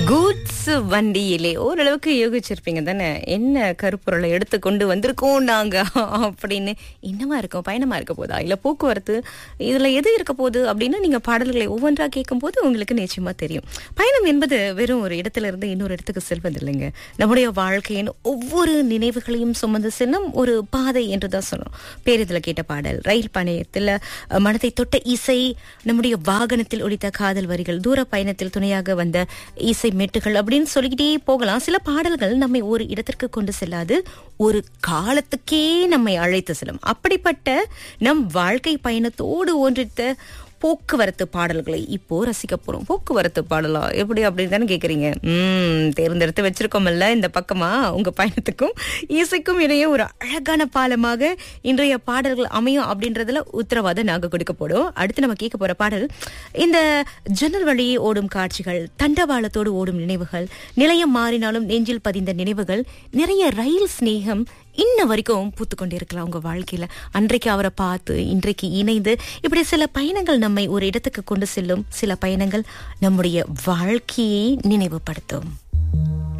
Goods வண்டியிலே ஓரளவுக்கு யோகிச்சிருப்பீங்க தானே, என்ன கருப்பொருளை எடுத்து கொண்டு வந்திருக்கோம் நாங்க அப்படின்னு. என்னவா இருக்கும், பயணமா இருக்க போதா இல்ல போக்குவரத்து, இதுல எது இருக்க போகுது அப்படின்னு நீங்க பாடல்களை ஒவ்வொன்றா கேட்கும் போது உங்களுக்கு நிச்சயமா தெரியும். பயணம் என்பது வெறும் ஒரு இடத்துல இருந்து இன்னொரு இடத்துக்கு செல்வது இல்லைங்க. நம்முடைய வாழ்க்கையின் ஒவ்வொரு நினைவுகளையும் சுமந்து செல்லும் ஒரு பாதை என்றுதான் சொல்லணும். பேருந்துல கேட்ட பாடல், ரயில் பயணத்துல மனதை தொட்ட இசை, நம்முடைய வாகனத்தில் ஒலித்த காதல் வரிகள், தூர பயணத்தில் துணையாக வந்த இசை மெட்டுகள் அப்படின்னு சொல்லிக்கிட்டே போகலாம். சில பாடல்கள் நம்மை ஒரு இடத்திற்கு கொண்டு செல்லாது, ஒரு காலத்துக்கே நம்மை அழைத்து செல்லும். அப்படிப்பட்ட நம் வாழ்க்கை பயணத்தோடு ஒன்றித்த போக்குவரத்து பாடல்களை இப்போ ரசிக்க போறோம். போக்குவரத்து பாடலா எப்படி அப்படின்னு தானே கேக்குறீங்க. தேர்ந்தெடுத்து வச்சிருக்கோம்ல இந்த பக்கமா. உங்க பயணத்துக்கும் இசைக்கும் இடையே ஒரு அழகான பாலமாக இன்றைய பாடல்கள் அமையும் அப்படின்றதுல உத்தரவாதம் நாங்க கொடுக்க போறோம். அடுத்து நம்ம கேட்க போற பாடல், இந்த ஜன்னல் வழியே ஓடும் காட்சிகள், தண்டவாளத்தோடு ஓடும் நினைவுகள், நிலையம் மாறினாலும் நெஞ்சில் பதிந்த நினைவுகள், நிறைய ரயில் சிநேகம் இன்ன வரைக்கும் பூத்து கொண்டிருக்கலாம் உங்க வாழ்க்கையில. அன்றைக்கு அவரை பார்த்து இன்றைக்கு இணைந்து, இப்படி சில பயணங்கள் நம்மை ஒரு இடத்துக்கு கொண்டு செல்லும். சில பயணங்கள் நம்முடைய வாழ்க்கையை நினைவுபடுத்தும்.